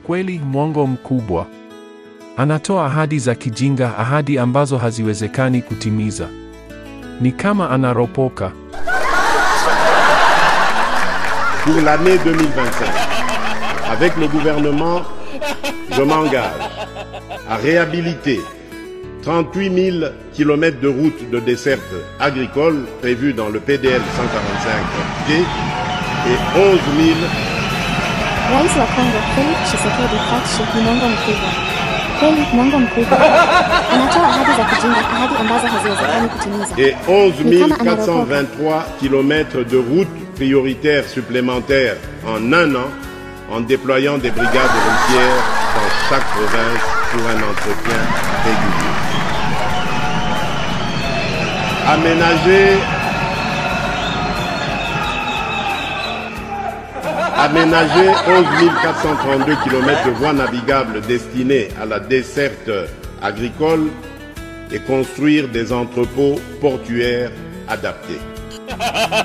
kweli mwongo mkubwa. Anatoa ahadi za kijinga, ahadi ambazo haziwezekani kutimiza. Ni kama anaropoka. Pour l'année 2025, avec le gouvernement, je m'engage à réhabiliter 38 000 km de routes de desserte agricole prévues dans le PDL 145D et 11 000... Rais wa Kongo Felix Tshisekedi Tshilombo ni mwongo mkubwa. Kweli mwongo mkubwa. Anatoa ahadi za kijinga, ahadi ambazo haziwezekani kutimiza. Et 11 423 km de routes prioritaires supplémentaires en un an, en déployant des brigades routières dans chaque province pour un entretien régulier. Aménager 11 432 km de voies navigables destinées à la desserte agricole et construire des entrepôts portuaires adaptés.